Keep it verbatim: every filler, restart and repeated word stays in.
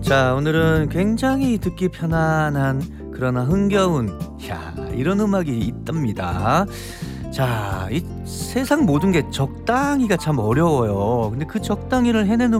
자, 오늘은 굉장히 듣기 편안한 그러나 흥겨운 야 이런 음악이 있답니다. 자, 이 세상 모든 게 적당히가 참 어려워요. 근데 그 적당히를 해내는